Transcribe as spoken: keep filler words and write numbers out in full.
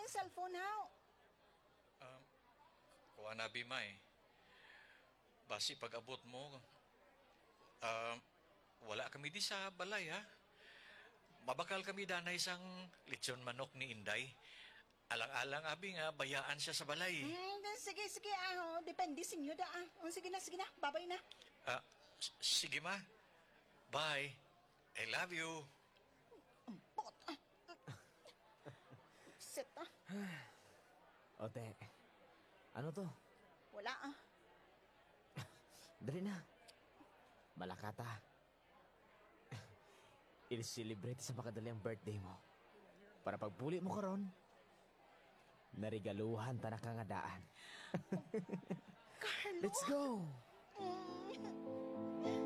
yung cellphone, ha? Kuha na, Bimay. Basi pag-abot mo, ah, wala kami di sa balay, ha? Mabakal kami danay isang lechon manok ni Inday. Alang-alang, abi nga, bayaan siya sa balay. Hmm, sige, sige, ah. Oh, depende sa inyo, da, ah. Oh, sige na, sige na. Babay na. Ah, s- sige, ma. Bye. I love you. Pot, ah. Set, ah. Ote, ano to? Wala, ah. Dali na. Malakata. Il-celebrate sa makadali ang birthday mo. Para pagpuli mo karon, narigaluhan ta na kangadaan. Carlo? Let's go! Mm.